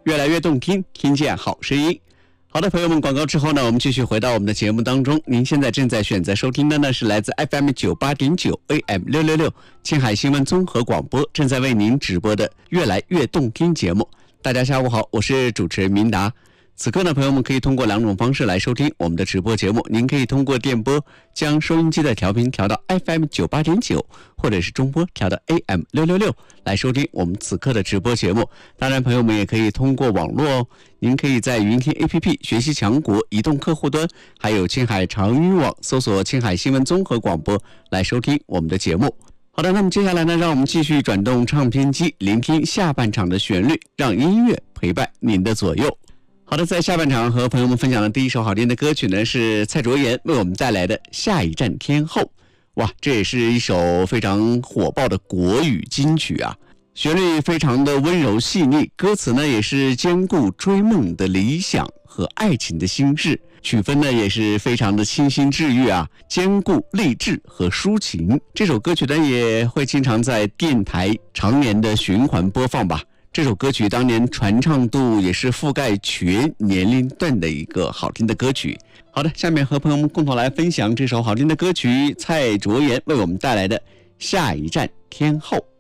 越来越动听，听见好声音。好的，朋友们，广告之后呢，我们继续回到我们的节目当中。您现在正在选择收听的呢是来自 FM 98.9 AM 666青海新闻综合广播正在为您直播的越来越动听节目。大家下午好，我是主持人明达。此刻呢，朋友们可以通过两种方式来收听我们的直播节目。您可以通过电波将收音机的调频调到 FM 98.9，或者是中波调到 AM 666来收听我们此刻的直播节目。当然，朋友们也可以通过网络哦，您可以在云听 APP、学习强国移动客户端，还有青海长语网搜索青海新闻综合广播来收听我们的节目。好的，那么接下来呢，让我们继续转动唱片机，聆听下半场的旋律，让音乐陪伴您的左右。好的，在下半场和朋友们分享的第一首好听的歌曲呢，是蔡卓妍为我们带来的《下一站天后》。哇，这也是一首非常火爆的国语金曲啊，旋律非常的温柔细腻，歌词呢也是兼顾追梦的理想和爱情的心事，曲风呢也是非常的清新治愈啊，兼顾励志和抒情。这首歌曲呢也会经常在电台常年的循环播放吧。这首歌曲当年传唱度也是覆盖全年龄段的一个好听的歌曲。好的，下面和朋友们共同来分享这首好听的歌曲，蔡卓妍为我们带来的《下一站天后》。